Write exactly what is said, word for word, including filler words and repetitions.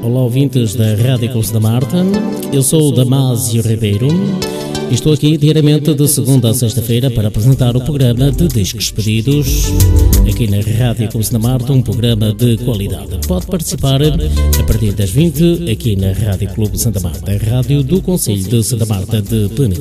Olá, ouvintes da Rádio Clube Santa Marta. Eu sou o Damásio Ribeiro e estou aqui diariamente de segunda a sexta-feira para apresentar o programa de Discos Pedidos aqui na Rádio Clube Santa Marta, um programa de qualidade. Pode participar a partir das vinte aqui na Rádio Clube Santa Marta, a rádio do Concelho de Santa Marta de Penedro.